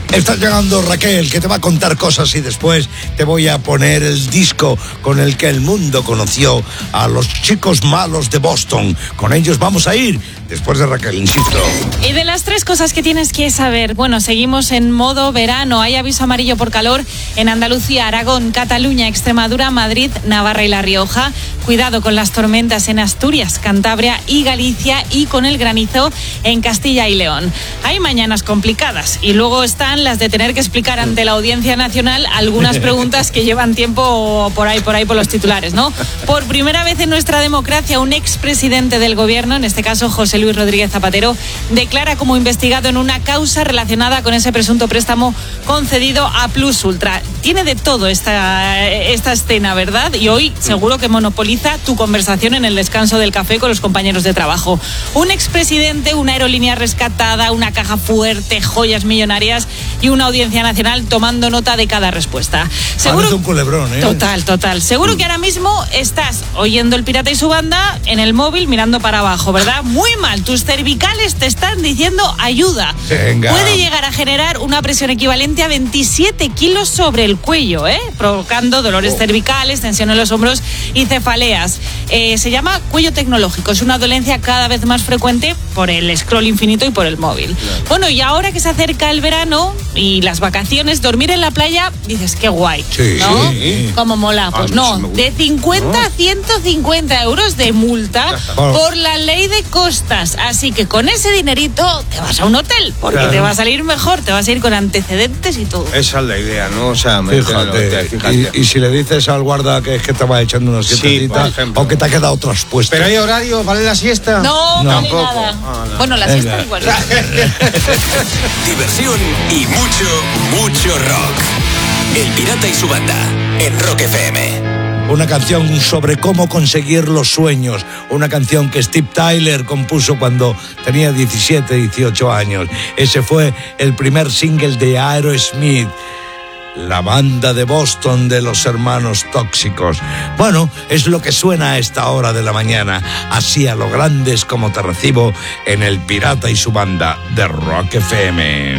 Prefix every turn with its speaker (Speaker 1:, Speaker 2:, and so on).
Speaker 1: Está llegando Raquel, que te va a contar cosas y después te voy a poner el disco con el que el mundo conoció a los chicos malos de Boston. Con ellos vamos a ir después de Raquel, insisto.
Speaker 2: Y de las 3 cosas que tienes que saber, bueno, seguimos en modo verano. Hay aviso amarillo por calor en Andalucía, Aragón, Cataluña, Extremadura, Madrid, Navarra y La Rioja. Cuidado con las tormentas en Asturias, Cantabria y Galicia, y con el granizo en Castilla y León. Hay mañanas complicadas y luego están las de tener que explicar ante la Audiencia Nacional algunas preguntas que llevan tiempo por ahí por los titulares, ¿no? Por primera vez en nuestra democracia, un expresidente del gobierno, en este caso José Luis Rodríguez Zapatero, declara como investigado en una causa relacionada con ese presunto préstamo concedido a Plus Ultra. Tiene de todo esta escena, ¿verdad? Y hoy seguro que monopoliza tu conversación en el descanso del café con los compañeros de trabajo. Un expresidente, una aerolínea rescatada, una caja fuerte, joyas millonarias y una Audiencia Nacional tomando nota de cada respuesta.
Speaker 1: Seguro, parece un culebrón, ¿eh?
Speaker 2: Total. Seguro que ahora mismo estás oyendo El Pirata y su banda en el móvil mirando para abajo, ¿verdad? Muy mal, tus cervicales te están diciendo ayuda.
Speaker 1: Venga.
Speaker 2: Puede llegar a generar una presión equivalente a 27 kilos sobre el cuello, provocando dolores cervicales, tensión en los hombros y cefaleas. Se llama cuello tecnológico. Es una dolencia cada vez más frecuente por el scroll infinito y por el móvil. Claro. Bueno, y ahora que se acerca el verano y las vacaciones, dormir en la playa, dices, qué guay,
Speaker 1: sí,
Speaker 2: ¿no?
Speaker 1: Sí.
Speaker 2: ¿Cómo mola? Pues no, de 50 a 150 euros de multa por la ley de costas. Así que con ese dinerito te vas a un hotel, porque te va a salir mejor, te vas a ir con antecedentes y todo.
Speaker 3: Esa es la idea, ¿no? O sea,
Speaker 1: fíjate. Y si le dices al guarda que es que te va echando unos sietecitas, o que te ha quedado traspuesto.
Speaker 3: ¿Pero hay horario? ¿Vale la siesta?
Speaker 2: No, tampoco. Nada.
Speaker 3: No.
Speaker 2: Bueno, la siesta igual.
Speaker 4: Diversión y mucho rock. El Pirata y su banda en Rock FM.
Speaker 1: Una canción sobre cómo conseguir los sueños. Una canción que Steve Tyler compuso cuando tenía 17, 18 años. Ese fue el primer single de Aerosmith, la banda de Boston de los hermanos tóxicos. Bueno, es lo que suena a esta hora de la mañana. Así a lo grande es como te recibo en El Pirata y su banda de Rock FM.